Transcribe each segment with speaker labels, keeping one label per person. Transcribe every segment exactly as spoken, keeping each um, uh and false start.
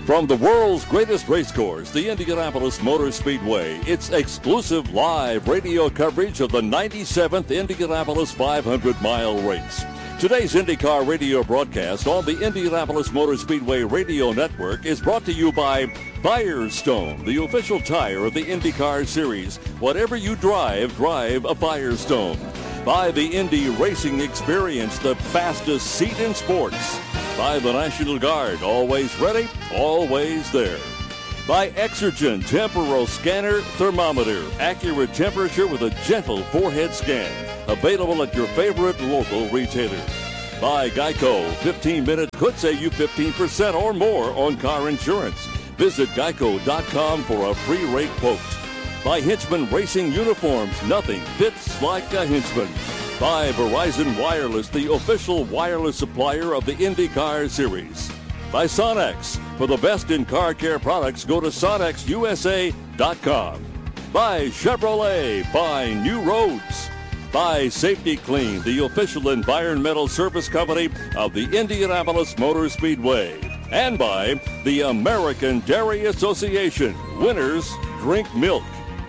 Speaker 1: From the world's greatest racecourse, the Indianapolis Motor Speedway, it's exclusive live radio coverage of the ninety-seventh Indianapolis five hundred mile race. Today's IndyCar radio broadcast on the Indianapolis Motor Speedway radio network is brought to you by Firestone, the official tire of the IndyCar series. Whatever you drive, drive a Firestone. By the Indy Racing Experience, the fastest seat in sports. By the National Guard, always ready, always there. By Exergen Temporal Scanner Thermometer, accurate temperature with a gentle forehead scan. Available at your favorite local retailer. By Geico, fifteen minutes could save you fifteen percent or more on car insurance. Visit geico dot com for a free rate quote. By Hinchman Racing Uniforms, nothing fits like a Hinchman. By Verizon Wireless, the official wireless supplier of the IndyCar Series. By Sonex, for the best in car care products, go to sonex u s a dot com. By Chevrolet, find new roads. By Safety Clean, the official environmental service company of the Indianapolis Motor Speedway. And by the American Dairy Association. Winners drink milk.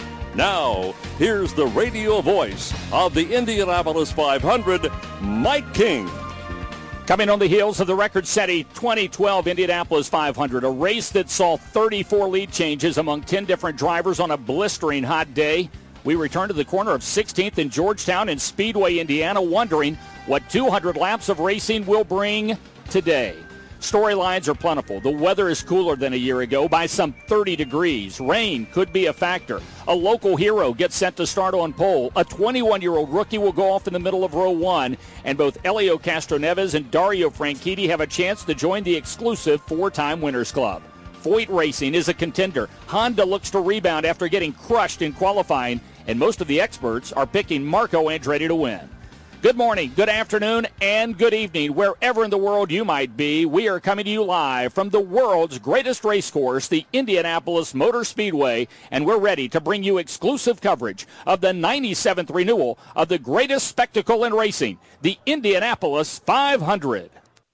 Speaker 1: Now, here's the radio voice of the Indianapolis five hundred, Mike King.
Speaker 2: Coming on the heels of the record-setting twenty twelve Indianapolis five hundred, a race that saw thirty-four lead changes among ten different drivers on a blistering hot day. We return to the corner of sixteenth in Georgetown in Speedway, Indiana, wondering what two hundred laps of racing will bring today. Storylines are plentiful. The weather is cooler than a year ago by some thirty degrees. Rain could be a factor. A local hero gets sent to start on pole. A twenty-one-year-old rookie will go off in the middle of row one. And both Elio Castroneves and Dario Franchitti have a chance to join the exclusive four-time Winners Club. Foyt Racing is a contender. Honda looks to rebound after getting crushed in qualifying, and most of the experts are picking Marco Andretti to win. Good morning, good afternoon, and good evening. Wherever in the world you might be, we are coming to you live from the world's greatest race course, the Indianapolis Motor Speedway, and we're ready to bring you exclusive coverage of the ninety-seventh renewal of the greatest spectacle in racing, the Indianapolis five hundred.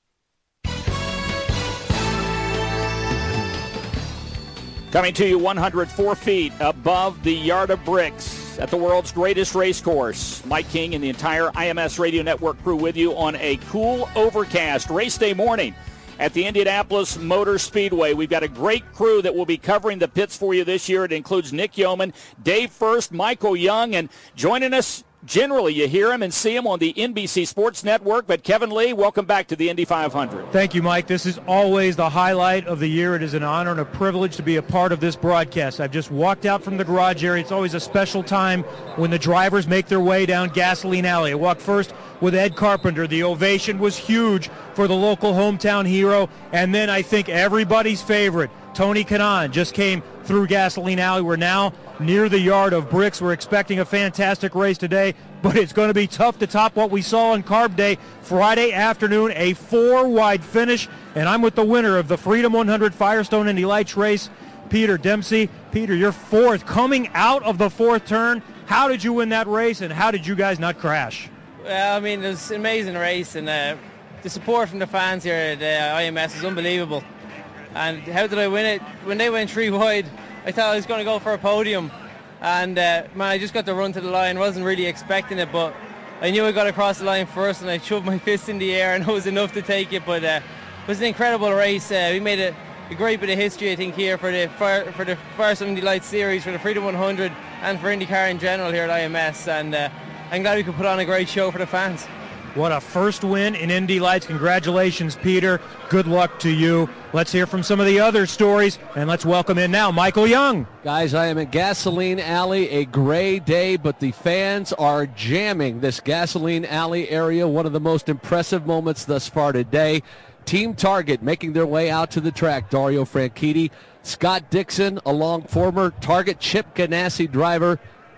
Speaker 2: Coming to you one hundred four feet above the Yard of Bricks at the world's greatest race course. Mike King and the entire I M S Radio Network crew with you on a cool, overcast race day morning at the Indianapolis Motor Speedway. We've got a great crew that will be covering the pits for you this year. It includes Nick Yeoman, Dave First, Michael Young, and joining us, generally you hear him and see him on the N B C Sports Network. But Kevin Lee, welcome back to the Indy five hundred.
Speaker 3: Thank you, Mike. This is always the highlight of the year. It is an honor and a privilege to be a part of this broadcast. I've just walked out from the garage area. It's always a special time when the drivers make their way down Gasoline Alley. I walked first with Ed Carpenter. The ovation was huge for the local hometown hero. And then I think everybody's favorite, Tony Kanaan, just came through Gasoline Alley. We're now near the Yard of Bricks. We're expecting a fantastic race today, but it's going to be tough to top what we saw on Carb Day Friday afternoon, a four-wide finish, and I'm with the winner of the Freedom one hundred Firestone Indy Lights race, Peter Dempsey. Peter, you're fourth, coming out of the fourth turn. How did you win that race, and how did you guys not crash?
Speaker 4: Well, I mean, it was an amazing race, and uh, the support from the fans here at uh, I M S is unbelievable. And how did I win it? When they went three wide, I thought I was going to go for a podium, and uh, man, I just got to run to the line. Wasn't really expecting it, but I knew I got across the line first, and I shoved my fist in the air, and it was enough to take it. But uh, it was an incredible race. Uh, we made a, a great bit of history, I think, here for the for, for the Firestone Indy Lights series, for the Freedom one hundred, and for IndyCar in general here at I M S. And uh, I'm glad we could put on a great show for the fans.
Speaker 3: What a first win in Indy Lights. Congratulations, Peter. Good luck to you. Let's hear from some of the other stories, and let's welcome in now Michael Young.
Speaker 5: Guys, I am at Gasoline Alley, a gray day, but the fans are jamming this Gasoline Alley area. One of the most impressive moments thus far today. Team Target making their way out to the track. Dario Franchitti, Scott Dixon, along former Target Chip Ganassi driver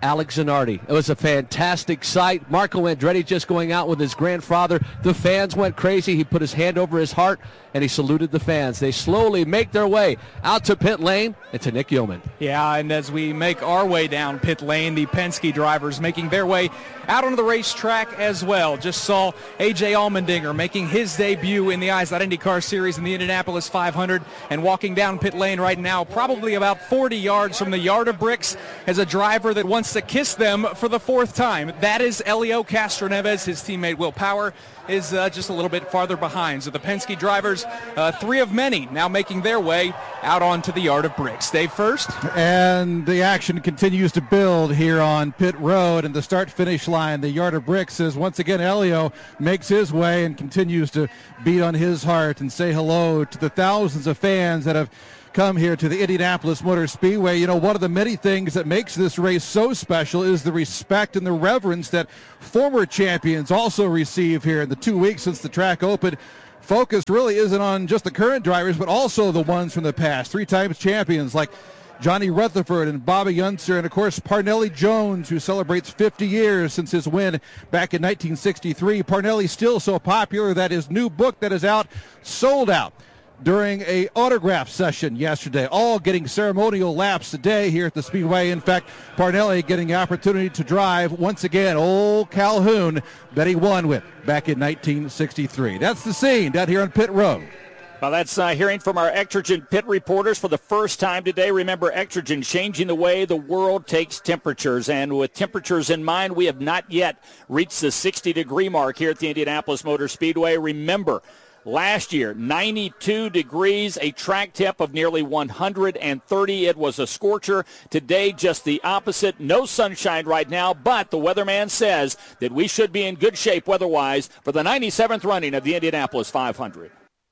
Speaker 5: Alex Zanardi. It was a fantastic sight. Marco Andretti just going out with his grandfather. The fans went crazy. He put his hand over his heart, and he saluted the fans. They slowly make their way out to pit lane and to Nick Yeoman.
Speaker 6: Yeah, and as we make our way down pit lane, the Penske drivers making their way out onto the racetrack as well. Just saw A J Allmendinger making his debut in the I S O T IndyCar Series in the Indianapolis five hundred, and walking down pit lane right now, probably about forty yards from the Yard of Bricks, as a driver that wants to kiss them for the fourth time. That is Elio Castroneves. His teammate Will Power is uh, just a little bit farther behind. So the Penske drivers, uh, three of many, now making their way out onto the Yard of Bricks. Dave first.
Speaker 7: And the action continues to build here on pit road and the start-finish line. The Yard of Bricks is once again Elio makes his way and continues to beat on his heart and say hello to the thousands of fans that have come here to the Indianapolis Motor Speedway. You know, one of the many things that makes this race so special is the respect and the reverence that former champions also receive here in the two weeks since the track opened. Focus really isn't on just the current drivers, but also the ones from the past. Three times champions like Johnny Rutherford and Bobby Unser, and of course Parnelli Jones, who celebrates fifty years since his win back in nineteen sixty-three. Parnelli still so popular that his new book that is out sold out during a autograph session yesterday, all getting ceremonial laps today here at the Speedway. In fact, Parnelli getting the opportunity to drive once again old Calhoun that he won with back in nineteen sixty-three. That's the scene down here on pit road.
Speaker 2: Well, that's uh, hearing from our Exergen pit reporters for the first time today. Remember, Exergen changing the way the world takes temperatures. And with temperatures in mind, we have not yet reached the sixty-degree mark here at the Indianapolis Motor Speedway. Remember, last year, ninety-two degrees, a track temp of nearly one hundred thirty. It was a scorcher. Today, just the opposite. No sunshine right now, but the weatherman says that we should be in good shape weather-wise for the ninety-seventh running of the Indianapolis five hundred.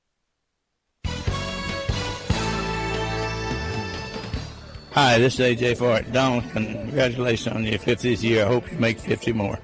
Speaker 8: Hi, this is A J Foyt. Donald, congratulations on your fiftieth year. I hope you make fifty more.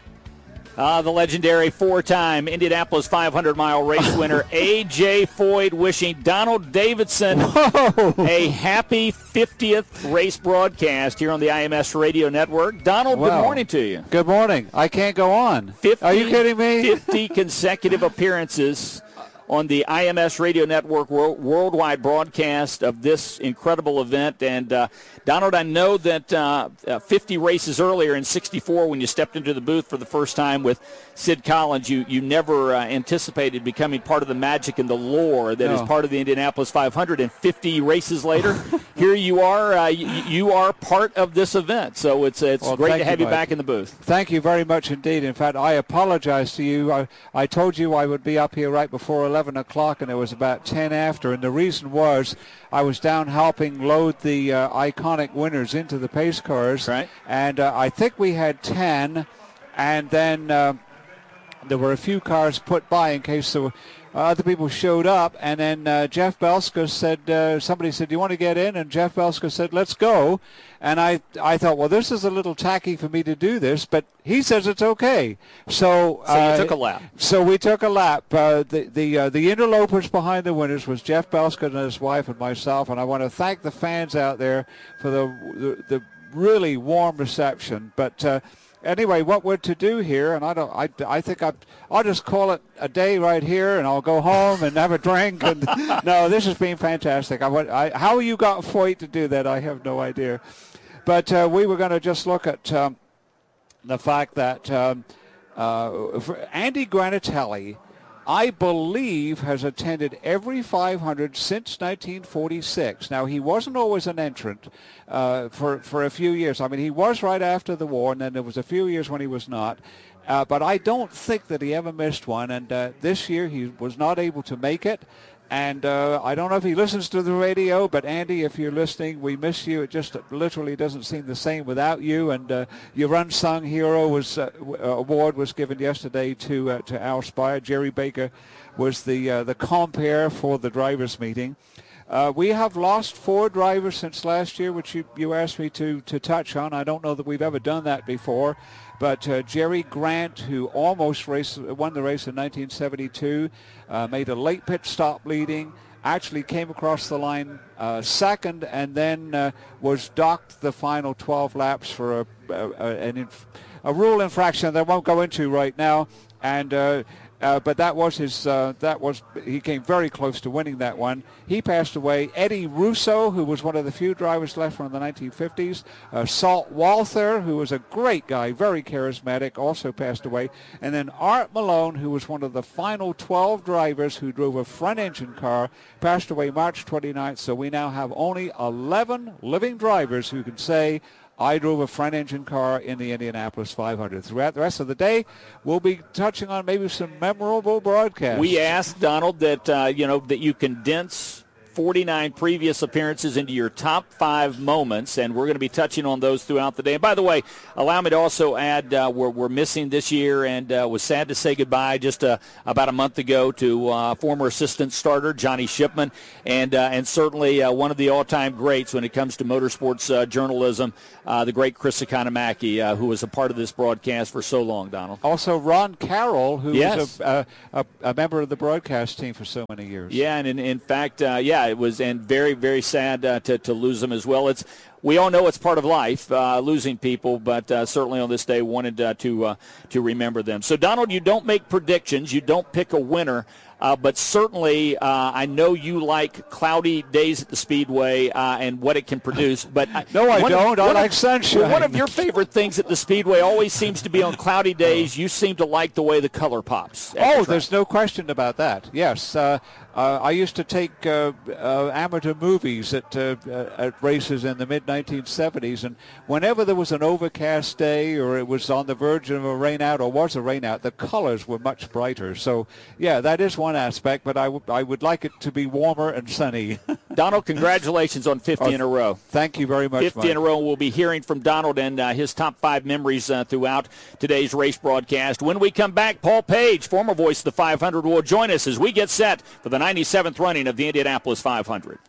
Speaker 2: Uh, the legendary four-time Indianapolis five hundred mile race winner, A J Foyt, wishing Donald Davidson Whoa. a happy fiftieth race broadcast here on the I M S Radio Network. Donald, wow. Good morning to you.
Speaker 9: Good morning. I can't go on.
Speaker 2: fifty,
Speaker 9: Are you kidding me?
Speaker 2: fifty consecutive appearances on the I M S Radio Network world, worldwide broadcast of this incredible event. And, uh, Donald, I know that uh, uh, fifty races earlier in sixty-four, when you stepped into the booth for the first time with Sid Collins, you, you never uh, anticipated becoming part of the magic and the lore that no. is part of the Indianapolis five hundred. And fifty races later, here you are. Uh, you, you are part of this event. So it's it's
Speaker 9: well,
Speaker 2: great to have you,
Speaker 9: you
Speaker 2: back in the booth.
Speaker 9: Thank you very much indeed. In fact, I apologize to you. I, I told you I would be up here right before eleven o'clock, and it was about ten after. And the reason was I was down helping load the uh, iconic winners into the pace cars.
Speaker 2: Right.
Speaker 9: And uh, I think we had ten, and then uh, there were a few cars put by in case there were uh, other people showed up. And then uh, Jeff Belska said, uh, somebody said, do you want to get in? And Jeff Belska said, let's go. And I, I thought, well, this is a little tacky for me to do this, but he says it's okay. So,
Speaker 2: so you
Speaker 9: uh,
Speaker 2: took a lap.
Speaker 9: So we took a lap. Uh, the the uh, the interlopers behind the winners was Jeff Belska and his wife and myself, and I want to thank the fans out there for the the, the really warm reception. But uh, anyway, what we're to do here, and I don't, I, I think I, I'll just call it a day right here, and I'll go home and have a drink. And no, this has been fantastic. I, I, how you got Foyt to do that, I have no idea. But uh, we were going to just look at um, the fact that um, uh, Andy Granatelli, I believe, has attended every five hundred since nineteen forty-six. Now, he wasn't always an entrant uh, for, for a few years. I mean, he was right after the war, and then there was a few years when he was not. Uh, but I don't think that he ever missed one, and uh, this year he was not able to make it. And uh, I don't know if he listens to the radio, but Andy, if you're listening, we miss you. It just literally doesn't seem the same without you. And uh, your unsung hero was uh, award was given yesterday to uh, to Al Spire. Jerry Baker was the uh, the compere for the drivers' meeting. Uh, we have lost four drivers since last year, which you, you asked me to, to touch on. I don't know that we've ever done that before. But uh, Jerry Grant, who almost raced, won the race in nineteen seventy-two, uh, made a late pit stop leading. actually came across the line uh, second and then uh, was docked the final twelve laps for a, a, a, an inf- a rule infraction that I won't go into right now. And uh, Uh, but that was his, uh, that was, he came very close to winning that one. He passed away. Eddie Russo, who was one of the few drivers left from the nineteen fifties. Uh, Salt Walther, who was a great guy, very charismatic, also passed away. And then Art Malone, who was one of the final twelve drivers who drove a front-engine car, passed away March twenty-ninth. So we now have only eleven living drivers who can say, I drove a front-engine car in the Indianapolis five hundred. Throughout the rest of the day, we'll be touching on maybe some memorable broadcasts.
Speaker 2: We asked, Donald, that uh, you know that you condense forty-nine previous appearances into your top five moments, and we're going to be touching on those throughout the day. And by the way, allow me to also add uh, we're, we're missing this year, and uh, was sad to say goodbye just uh, about a month ago to uh, former assistant starter Johnny Shipman, and uh, and certainly uh, one of the all-time greats when it comes to motorsports uh, journalism, uh, the great Chris Economaki, uh, who was a part of this broadcast for so long, Donald.
Speaker 9: Also, Ron Carroll, who
Speaker 2: yes.
Speaker 9: was a, a, a member of the broadcast team for so many years.
Speaker 2: Yeah, and in, in fact, uh, yeah, it was, and very, very sad uh, to, to lose him as well. It's we all know it's part of life, uh, losing people, but uh, certainly on this day wanted uh, to uh, to remember them. So, Donald, you don't make predictions, you don't pick a winner. Uh, but certainly, uh, I know you like cloudy days at the Speedway uh, and what it can produce. But I,
Speaker 9: no, I don't.
Speaker 2: Of,
Speaker 9: I like
Speaker 2: of,
Speaker 9: sunshine.
Speaker 2: Well, one of your favorite things at the Speedway always seems to be on cloudy days. You seem to like the way the color pops.
Speaker 9: Oh, the there's no question about that. Yes. Uh, uh, I used to take uh, uh, amateur movies at, uh, at races in the mid nineteen seventies, and whenever there was an overcast day or it was on the verge of a rain out or was a rain out, the colors were much brighter. So, yeah, that is one aspect, but I, w- I would like it to be warmer and sunny.
Speaker 2: Donald, congratulations on fifty oh, in a row.
Speaker 9: Thank you very much,
Speaker 2: fifty
Speaker 9: Mike.
Speaker 2: in a row. We'll be hearing from Donald and uh, his top five memories uh, throughout today's race broadcast. When we come back, Paul Page, former voice of the five hundred, will join us as we get set for the ninety-seventh running of the Indianapolis five hundred.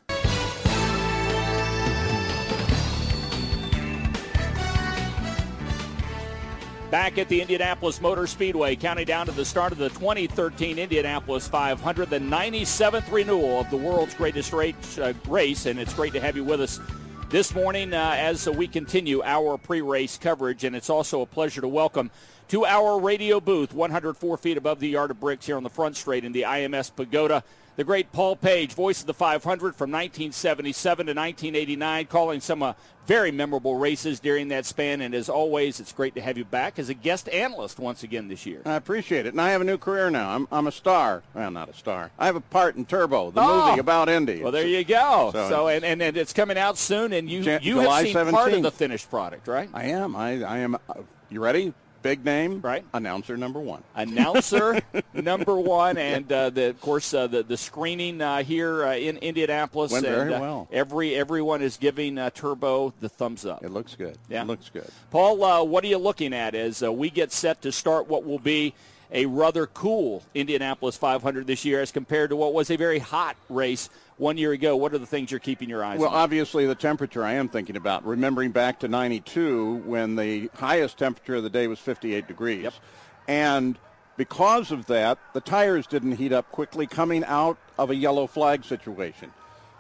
Speaker 2: Back at the Indianapolis Motor Speedway, counting down to the start of the twenty thirteen Indianapolis five hundred, the ninety-seventh renewal of the world's greatest race, uh, race and it's great to have you with us this morning uh, as uh, we continue our pre-race coverage, and it's also a pleasure to welcome to our radio booth, one hundred four feet above the Yard of Bricks here on the front straight in the I M S Pagoda, the great Paul Page, voice of the five hundred from nineteen seventy-seven to nineteen eighty-nine, calling some uh, very memorable races during that span. And as always, it's great to have you back as a guest analyst once again this year.
Speaker 10: I appreciate it. And I have a new career now. I'm, I'm a star. Well, not a star. I have a part in Turbo, the
Speaker 2: oh.
Speaker 10: movie about Indy.
Speaker 2: Well, there you go. So, so and, and, and it's coming out soon, and you,
Speaker 10: Jan-
Speaker 2: you have seen seventeenth. Part of the finished product, right?
Speaker 10: I am. I, I am. Uh, you ready? Big name,
Speaker 2: right?
Speaker 10: Announcer number one.
Speaker 2: Announcer number one, and uh, the, of course uh, the the screening uh, here uh, in Indianapolis
Speaker 10: went
Speaker 2: and,
Speaker 10: very
Speaker 2: uh,
Speaker 10: well.
Speaker 2: Every everyone is giving uh, Turbo the thumbs up.
Speaker 10: It looks good.
Speaker 2: Yeah,
Speaker 10: it looks good.
Speaker 2: Paul, uh, what are you looking at as uh, we get set to start what will be a rather cool Indianapolis five hundred this year as compared to what was a very hot race one year ago? What are the things you're keeping your eyes
Speaker 10: well,
Speaker 2: on?
Speaker 10: Well, obviously the temperature I am thinking about, remembering back to ninety-two when the highest temperature of the day was fifty-eight degrees.
Speaker 2: Yep.
Speaker 10: And because of that, the tires didn't heat up quickly coming out of a yellow flag situation.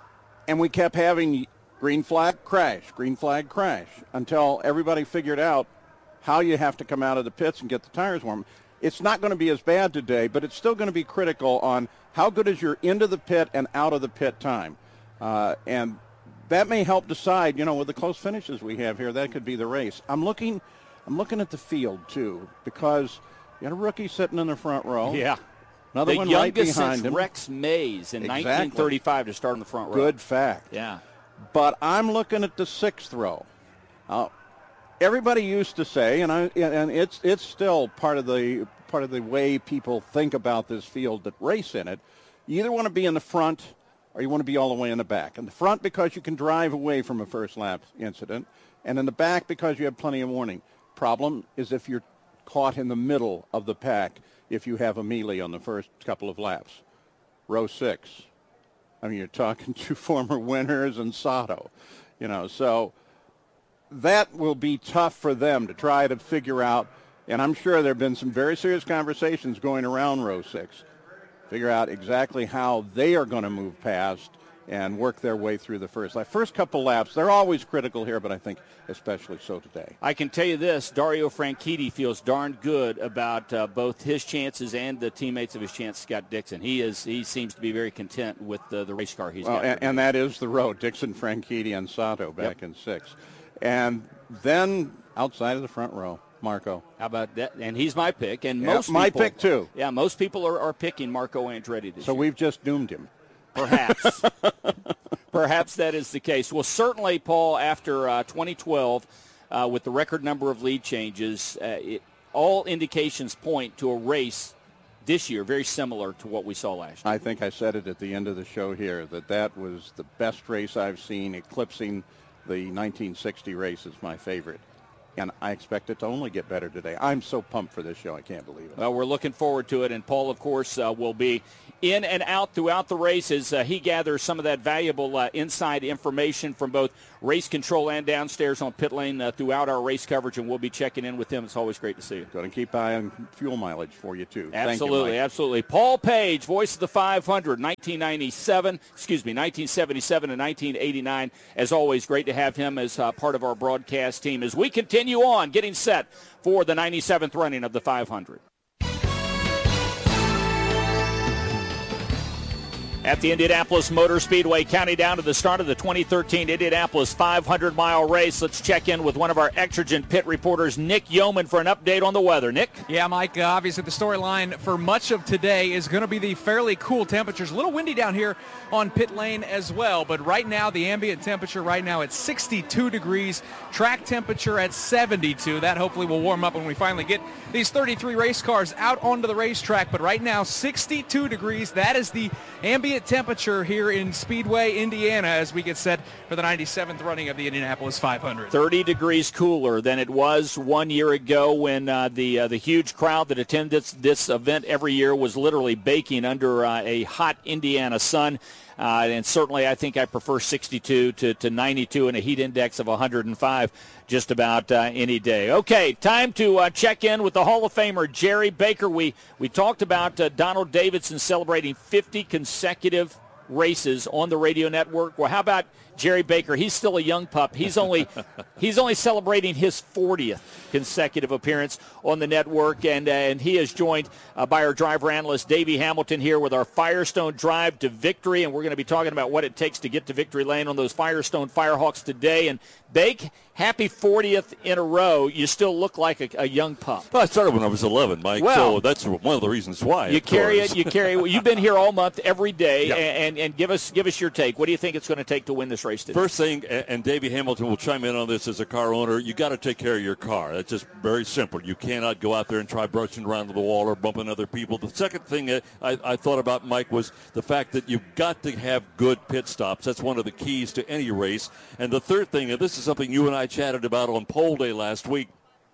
Speaker 10: And we kept having green flag, crash, green flag, crash, until everybody figured out how you have to come out of the pits and get the tires warm. It's not going to be as bad today, but it's still going to be critical on how good is your into the pit and out of the pit time. Uh, and that may help decide, you know, with the close finishes we have here, that could be the race. I'm looking I'm looking at the field, too, because you got a rookie sitting in the front row.
Speaker 2: Yeah.
Speaker 10: Another
Speaker 2: the
Speaker 10: one right behind
Speaker 2: since
Speaker 10: him.
Speaker 2: Rex Mays in
Speaker 10: exactly.
Speaker 2: nineteen thirty-five to start in the front row.
Speaker 10: Good fact.
Speaker 2: Yeah.
Speaker 10: But I'm looking at the sixth row. Uh, everybody used to say, and I and it's it's still part of the part of the way people think about this field that race in it. You either want to be in the front or you want to be all the way in the back. In the front because you can drive away from a first lap incident, and in the back because you have plenty of warning. Problem is if you're caught in the middle of the pack, if you have a melee on the first couple of laps. Row six. I mean, you're talking to former winners and Sato, you know, so that will be tough for them to try to figure out. And I'm sure there have been some very serious conversations going around row six. figure out exactly how they are going to move past and work their way through the first. Like first couple laps, they're always critical here, but I think especially so today.
Speaker 2: I can tell you this, Dario Franchitti feels darn good about uh, both his chances and the teammates of his chance, Scott Dixon. He is he seems to be very content with uh, the race car he's
Speaker 10: well,
Speaker 2: got.
Speaker 10: And, and that is the road, Dixon, Franchitti, and Sato back yep. in six. And then outside of the front row, Marco.
Speaker 2: How about that? And he's my pick. And
Speaker 10: yep,
Speaker 2: most
Speaker 10: my
Speaker 2: people,
Speaker 10: pick, too.
Speaker 2: Yeah, most people are, are picking Marco Andretti this
Speaker 10: so
Speaker 2: year.
Speaker 10: we've just doomed him.
Speaker 2: Perhaps. Perhaps that is the case. Well, certainly, Paul, after uh, twenty twelve, uh, with the record number of lead changes, uh, it, all indications point to a race this year very similar to what we saw last year.
Speaker 10: I think I said it at the end of the show here, that that was the best race I've seen, eclipsing the nineteen sixty race as my favorite. And I expect it to only get better today. I'm so pumped for this show, I can't believe it.
Speaker 2: Well, we're looking forward to it, and Paul, of course, uh, will be in and out throughout the race as uh, he gathers some of that valuable uh, inside information from both race control and downstairs on pit lane uh, throughout our race coverage, and we'll be checking in with him. It's always great to see you.
Speaker 10: Going to keep eye on fuel mileage for you, too.
Speaker 2: Absolutely,
Speaker 10: Thank you, Mike.
Speaker 2: absolutely. Paul Page, voice of the five hundred, nineteen ninety-seven, excuse me, nineteen seventy-seven and nineteen eighty-nine. As always, great to have him as uh, part of our broadcast team as we continue on getting set for the ninety-seventh running of the five hundred. At the Indianapolis Motor Speedway, counting down to the start of the twenty thirteen Indianapolis five hundred mile race. Let's check in with one of our Exergen pit reporters, Nick Yeoman, for an update on the weather. Nick?
Speaker 6: Yeah, Mike, uh, obviously the storyline for much of today is going to be the fairly cool temperatures. A little windy down here on pit lane as well, but right now the ambient temperature right now at sixty-two degrees, track temperature at seventy-two. That hopefully will warm up when we finally get these thirty-three race cars out onto the racetrack, but right now sixty-two degrees. That is the ambient temperature here in Speedway, Indiana, as we get set for the ninety-seventh running of the Indianapolis five hundred.
Speaker 2: thirty degrees cooler than it was one year ago when uh, the uh, the huge crowd that attended this, this event every year was literally baking under uh, a hot Indiana sun. Uh, and certainly I think I prefer sixty-two to, to ninety-two and a heat index of one hundred five just about uh, any day. Okay, time to uh, check in with the Hall of Famer, Jerry Baker. We, we talked about uh, Donald Davidson celebrating fifty consecutive races on the radio network. Well, how about Jerry Baker? He's still a young pup. He's only he's only celebrating his fortieth consecutive appearance on the network, and uh, and he is joined uh, by our driver analyst Davey Hamilton here with our Firestone Drive to Victory, and we're going to be talking about what it takes to get to victory lane on those Firestone Firehawks today. And Bake, happy fortieth in a row. You still look like a, a young pup.
Speaker 1: Well, I started when I was eleven, Mike,
Speaker 2: well,
Speaker 1: so that's one of the reasons why.
Speaker 2: You carry it. You carry it. You've been here all month, every day,
Speaker 1: yep.
Speaker 2: and, and give us give us your take. What do you think it's going to take to win this race today?
Speaker 1: First thing, and Davey Hamilton will chime in on this as a car owner, you got to take care of your car. That's just very simple. You cannot go out there and try brushing around the wall or bumping other people. The second thing I, I thought about, Mike, was the fact that you've got to have good pit stops. That's one of the keys to any race. And the third thing, and this is something you and I chatted about on pole day last week,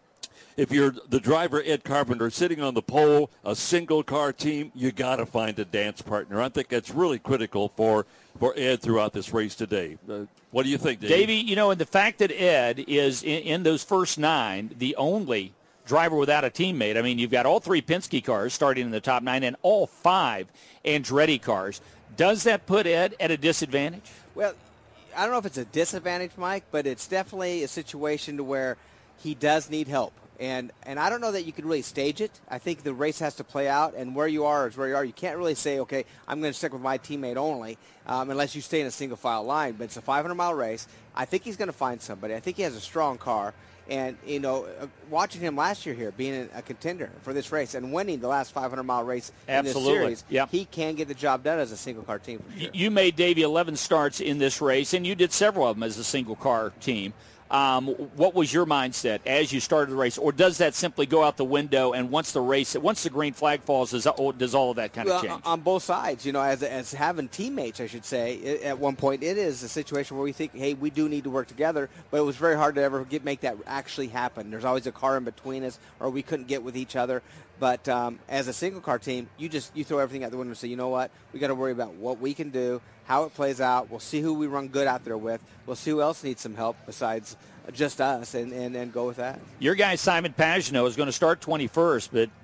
Speaker 1: if you're the driver, Ed Carpenter, sitting on the pole, a single-car team, you got to find a dance partner. I think that's really critical for, for Ed throughout this race today. Uh, what do you think, Dave?
Speaker 2: Davey, you know, and the fact that Ed is in, in those first nine, the only driver without a teammate. I mean, you've got all three Penske cars starting in the top nine and all five Andretti cars. Does that put Ed at a disadvantage?
Speaker 11: Well, I don't know if it's a disadvantage, Mike, but it's definitely a situation to where he does need help. And and I don't know that you could really stage it. I think the race has to play out, and where you are is where you are. You can't really say, okay, I'm going to stick with my teammate only, um, unless you stay in a single-file line. But it's a five hundred mile race. I think he's going to find somebody. I think he has a strong car. And, you know, uh, watching him last year here, being a contender for this race and winning the last five hundred mile race
Speaker 2: Absolutely.
Speaker 11: in this series,
Speaker 2: yep.
Speaker 11: he can get the job done as a single-car team. For sure.
Speaker 2: You made, Davey, eleven starts in this race, and you did several of them as a single-car team. Um, what was your mindset as you started the race, or does that simply go out the window? And once the race, once the green flag falls, does, does all of that kind
Speaker 11: well,
Speaker 2: of change?
Speaker 11: On both sides, you know, as as having teammates, I should say. It, at one point, it is a situation where we think, hey, we do need to work together, but it was very hard to ever get make that actually happen. There's always a car in between us, or we couldn't get with each other. But um, as a single car team, you just you throw everything out the window and say, you know what, we got to worry about what we can do, how it plays out. We'll see who we run good out there with. We'll see who else needs some help besides just us, and, and, and go with that.
Speaker 2: Your guy, Simon Pagenaud, is going to start twenty-first, but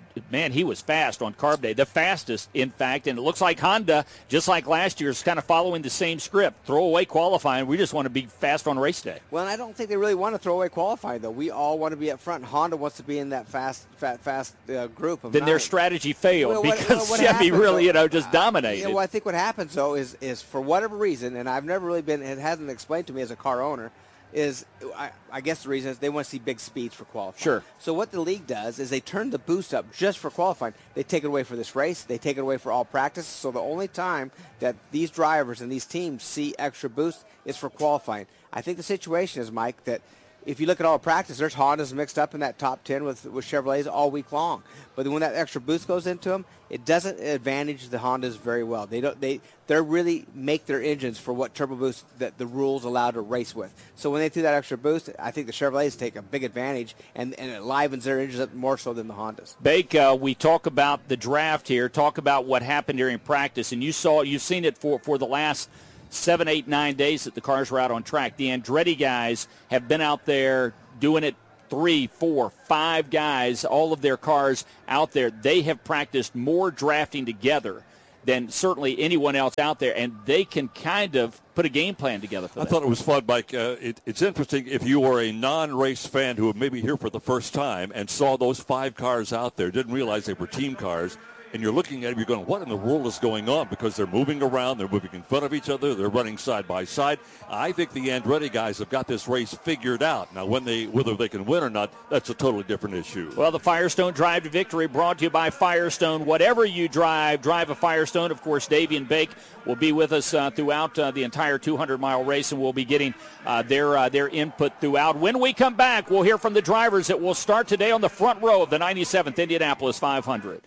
Speaker 2: man, he was fast on Carb Day, the fastest, in fact. And it looks like Honda, just like last year, is kind of following the same script. Throw away qualifying. We just want to be fast on race day.
Speaker 11: Well, and I don't think they really want to throw away qualifying, though. We all want to be up front. Honda wants to be in that fast, fast, fast uh, group of
Speaker 2: Then
Speaker 11: nine.
Speaker 2: Their strategy failed
Speaker 11: well, what,
Speaker 2: because
Speaker 11: well, what
Speaker 2: Chevy
Speaker 11: happens,
Speaker 2: really,
Speaker 11: though,
Speaker 2: you know, just dominated.
Speaker 11: Uh, yeah, well, I think what happens, though, is is for whatever reason, and I've never really been, it hasn't explained to me as a car owner, is I, I guess the reason is they want to see big speeds for qualifying.
Speaker 2: Sure.
Speaker 11: So what the league does is they turn the boost up just for qualifying. They take it away for this race. They take it away for all practice. So the only time that these drivers and these teams see extra boost is for qualifying. I think the situation is, Mike, that if you look at all practice, there's Hondas mixed up in that top ten with, with Chevrolets all week long. But when that extra boost goes into them, it doesn't advantage the Hondas very well. They don't. They they really make their engines for what turbo boost that the rules allow to race with. So when they threw that extra boost, I think the Chevrolets take a big advantage, and, and it livens their engines up more so than the Hondas.
Speaker 2: Bake, uh, we talk about the draft here, talk about what happened during practice, and you saw, you've seen it for, for the last seven, eight, nine days that the cars were out on track. The Andretti guys have been out there doing it, three, four, five guys, all of their cars out there. They have practiced more drafting together than certainly anyone else out there, and they can kind of put a game plan together for
Speaker 1: I
Speaker 2: that.
Speaker 1: thought it was fun, Mike. Uh, it, it's interesting if you were a non-race fan who may be here for the first time and saw those five cars out there, didn't realize they were team cars, and you're looking at them, you're going, what in the world is going on? Because they're moving around, they're moving in front of each other, they're running side by side. I think the Andretti guys have got this race figured out. Now, when they, whether they can win or not, that's a totally different issue.
Speaker 2: Well, the Firestone Drive to Victory brought to you by Firestone. Whatever you drive, drive a Firestone. Of course, Davian Bake will be with us uh, throughout uh, the entire two hundred mile race, and we'll be getting uh, their, uh, their input throughout. When we come back, we'll hear from the drivers that will start today on the front row of the ninety-seventh Indianapolis five hundred.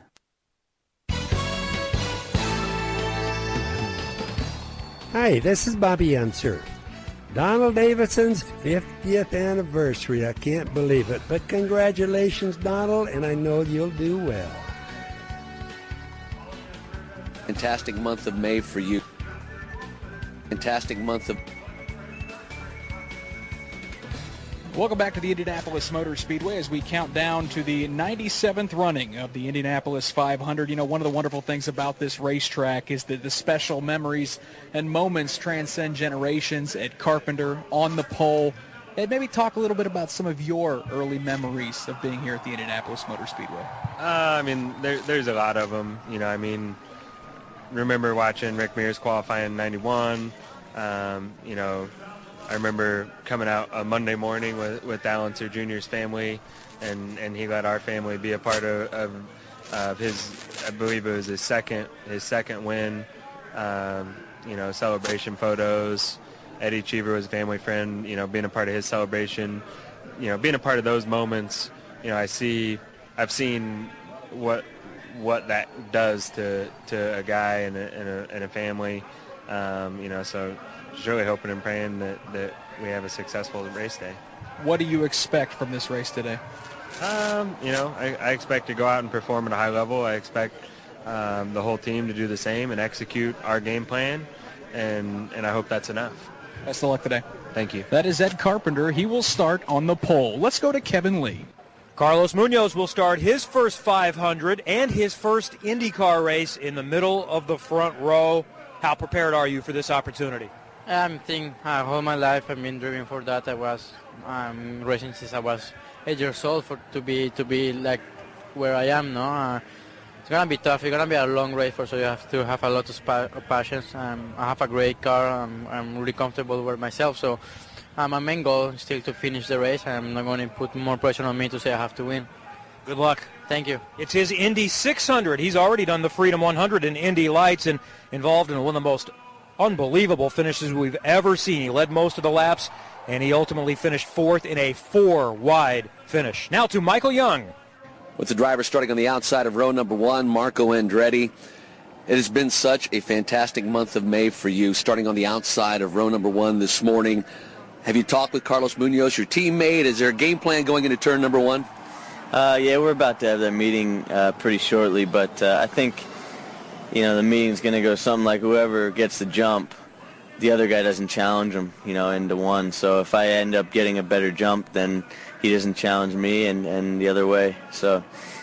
Speaker 12: Hi, this is Bobby Unser. Donald Davidson's fiftieth anniversary. I can't believe it. But congratulations, Donald, and I know you'll do well.
Speaker 5: Fantastic month of May for you. Fantastic month of...
Speaker 6: Welcome back to the Indianapolis Motor Speedway as we count down to the ninety-seventh running of the Indianapolis five hundred. You know, one of the wonderful things about this racetrack is that the special memories and moments transcend generations at Carpenter, on the pole. And maybe talk a little bit about some of your early memories of being here at the Indianapolis Motor Speedway.
Speaker 13: Uh, I mean, there, there's a lot of them. You know, I mean, remember watching Rick Mears qualify in ninety-one. Um, you know, I remember coming out a Monday morning with, with Al Unser Junior's family, and, and he let our family be a part of, of, of his, I believe it was his second, his second win, um, you know, celebration photos. Eddie Cheever was a family friend, you know, being a part of his celebration, you know, being a part of those moments. You know, I see, I've seen what what that does to, to a guy and a, and a, and a family, um, you know, so just really hoping and praying that, that we have a successful race day.
Speaker 6: What do you expect from this race today?
Speaker 13: Um, you know, I, I expect to go out and perform at a high level. I expect um, the whole team to do the same and execute our game plan, and, and I hope that's enough.
Speaker 6: Best of luck today.
Speaker 13: Thank you.
Speaker 6: That is Ed Carpenter. He will start on the pole. Let's go to Kevin Lee.
Speaker 3: Carlos Munoz will start his first five hundred and his first IndyCar race in the middle of the front row. How prepared are you for this opportunity?
Speaker 14: I'm thinking uh, all my life I've been dreaming for that. I was um, racing since I was eight years old for to be to be like where I am now. Uh, it's gonna be tough. It's gonna be a long race for so you have to have a lot of, spa- of passions. Um, I have a great car. I'm, I'm really comfortable with myself. So uh, my main goal is still to finish the race. I'm not going to put more pressure on me to say I have to win.
Speaker 3: Good luck.
Speaker 14: Thank you.
Speaker 3: It's his Indy six hundred. He's already done the Freedom one hundred in Indy Lights and involved in one of the most unbelievable finishes we've ever seen. He led most of the laps, and he ultimately finished fourth in a four-wide finish. Now to Michael Young.
Speaker 5: With the driver starting on the outside of row number one, Marco Andretti. It has been such a fantastic month of May for you, starting on the outside of row number one this morning. Have you talked with Carlos Munoz, your teammate? Is there a game plan going into turn number one?
Speaker 15: Uh, yeah, we're about to have that meeting uh, pretty shortly, but uh, I think, you know, the meeting's going to go something like whoever gets the jump, the other guy doesn't challenge him, you know, into one. So if I end up getting a better jump, then he doesn't challenge me and, and the other way. So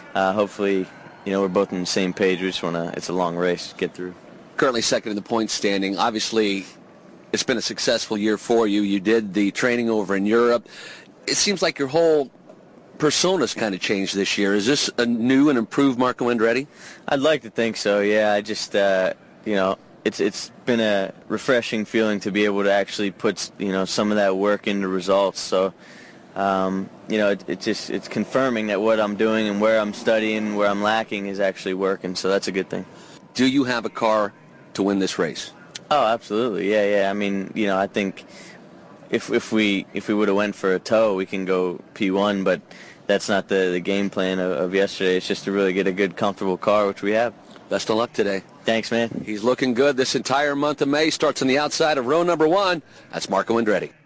Speaker 15: uh, hopefully, you know, we're both on the same page. We just want to, it's a long race, get through.
Speaker 16: Currently second in the points standing. Obviously, it's been a successful year for you. You did the training over in Europe. It seems like your whole persona's kind of changed this year. Is this a new and improved Marco Andretti?
Speaker 15: I'd like to think so, yeah. I just, uh, you know, it's it's been a refreshing feeling to be able to actually put, you know, some of that work into results. So, um, you know, it, it just it's confirming that what I'm doing and where I'm studying, where I'm lacking is actually working. So that's a good thing.
Speaker 16: Do you have a car to win this race?
Speaker 15: Oh, absolutely. Yeah, yeah. I mean, you know, I think if if we if we would have went for a tow, we can go P one, but that's not the, the game plan of, of yesterday. It's just to really get a good, comfortable car, which we have.
Speaker 16: Best of luck today.
Speaker 15: Thanks, man.
Speaker 16: He's looking good this entire month of May. Starts on the outside of row number one. That's Marco Andretti.